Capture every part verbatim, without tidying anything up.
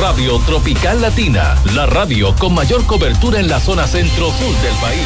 Radio Tropical Latina, la radio con mayor cobertura en la zona centro-sur del país.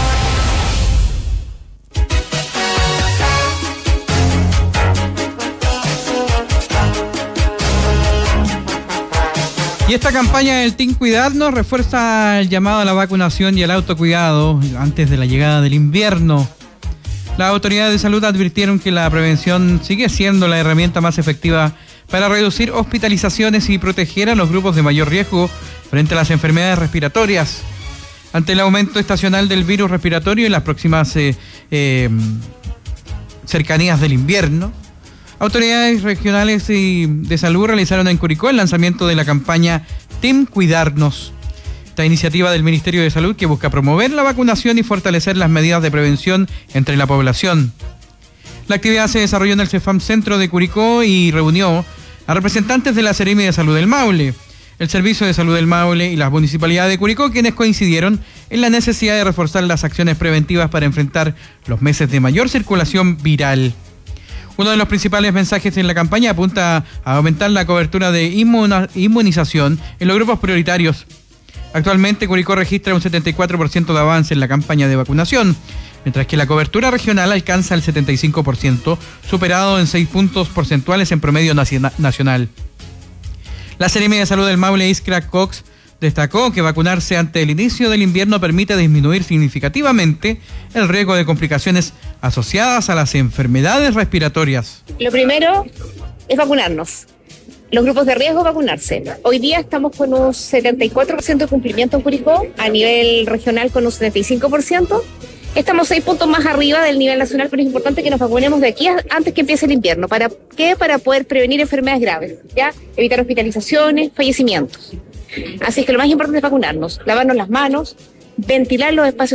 Y esta campaña del Team Cuidarnos refuerza el llamado a la vacunación y al autocuidado antes de la llegada del invierno. Las autoridades de salud advirtieron que la prevención sigue siendo la herramienta más efectiva para reducir hospitalizaciones y proteger a los grupos de mayor riesgo frente a las enfermedades respiratorias. Ante el aumento estacional del virus respiratorio y las próximas eh, eh, cercanías del invierno, autoridades regionales y de salud realizaron en Curicó el lanzamiento de la campaña Team Cuidarnos. Esta iniciativa del Ministerio de Salud que busca promover la vacunación y fortalecer las medidas de prevención entre la población. La actividad se desarrolló en el Cefam Centro de Curicó y reunió a representantes de la Seremi de Salud del Maule, el Servicio de Salud del Maule y la Municipalidad de Curicó, quienes coincidieron en la necesidad de reforzar las acciones preventivas para enfrentar los meses de mayor circulación viral. Uno de los principales mensajes en la campaña apunta a aumentar la cobertura de inmuna- inmunización en los grupos prioritarios. Actualmente Curicó registra un setenta y cuatro por ciento de avance en la campaña de vacunación, mientras que la cobertura regional alcanza el setenta y cinco por ciento, superado en seis puntos porcentuales en promedio nacional. La Seremi de Salud del Maule, Iskra Cox, destacó que vacunarse ante el inicio del invierno permite disminuir significativamente el riesgo de complicaciones asociadas a las enfermedades respiratorias. Lo primero es vacunarnos. Los grupos de riesgo, vacunarse. Hoy día estamos con un setenta y cuatro por ciento de cumplimiento en Curicó, a nivel regional con un setenta y cinco por ciento. Estamos seis puntos más arriba del nivel nacional, pero es importante que nos vacunemos de aquí a, antes que empiece el invierno. ¿Para qué? Para poder prevenir enfermedades graves, ¿ya? Evitar hospitalizaciones, fallecimientos. Así es que lo más importante es vacunarnos, lavarnos las manos, ventilar los espacios